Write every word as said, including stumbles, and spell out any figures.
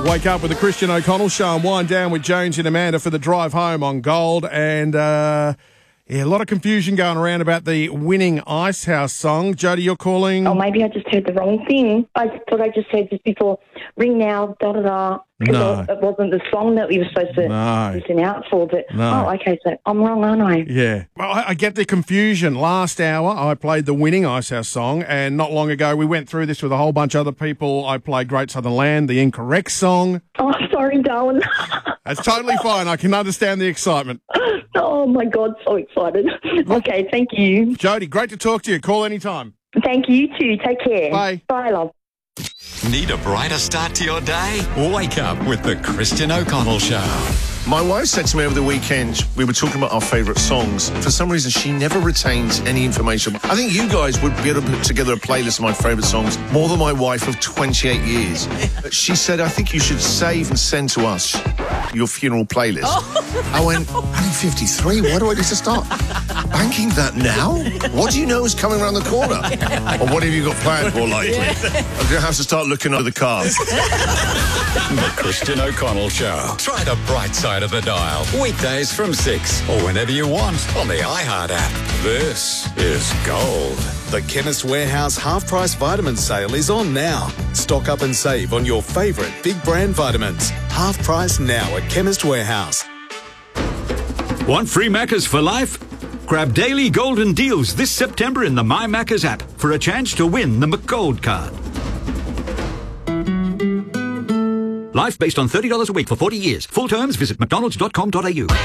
Wake up with the Christian O'Connell Show and wind down with Jones and Amanda for the drive home on Gold. And, uh, yeah, a lot of confusion going around about the winning Icehouse song. Jody, you're calling? Oh, maybe I just heard the wrong thing. I thought I just said just before, ring now, da-da-da. No. It wasn't the song that we were supposed to No. listen out for. But, No. oh, okay, so I'm wrong, aren't I? Yeah. Well, I, I get the confusion. Last hour, I played the winning Icehouse song, and not long ago, we went through this with a whole bunch of other people. I played Great Southern Land, the incorrect song. Oh, sorry, Darwin. That's totally fine. I can understand the excitement. Oh, my God, so excited. Okay, thank you. Jody, great to talk to you. Call anytime. Thank you, too. Take care. Bye. Bye, love. Need a brighter start to your day? Wake up with the Christian O'Connell Show. My wife said to me over the weekend, we were talking about our favourite songs. For some reason, she never retains any information. I think you guys would be able to put together a playlist of my favourite songs more than my wife of twenty-eight years. She said, I think you should save and send to us your funeral playlist. Oh. I went, I'm fifty-three, why do I need to start banking that now? What do you know is coming around the corner? Or what have you got planned for lately? I'm going to have to start looking under the cars. The Christian O'Connell Show. Try the bright side of the dial. Weekdays from six or whenever you want on the iHeart app. This is Gold. The Chemist Warehouse half-price vitamin sale is on now. Stock up and save on your favourite big brand vitamins. Half price now at Chemist Warehouse. Want free Maccas for life? Grab daily golden deals this September in the My Maccas app for a chance to win the McGold card. Life based on thirty dollars a week for forty years. Full terms, visit mcdonalds dot com dot a u.